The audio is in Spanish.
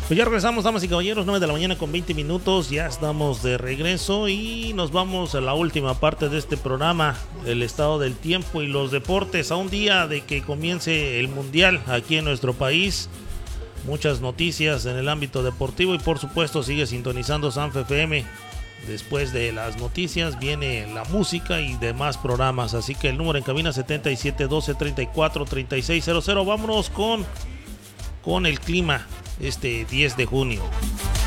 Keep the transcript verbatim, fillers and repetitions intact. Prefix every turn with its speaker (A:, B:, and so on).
A: Pues ya regresamos, damas y caballeros, nueve de la mañana con veinte minutos, ya estamos de regreso y nos vamos a la última parte de este programa, el estado del tiempo y los deportes, a un día de que comience el Mundial aquí en nuestro país. Muchas noticias en el ámbito deportivo y por supuesto sigue sintonizando Sanfe F M. Después de las noticias viene la música y demás programas, así que el número en cabina setenta y siete doce treinta y cuatro treinta y seis cero cero. Vámonos con, con el clima este diez de junio.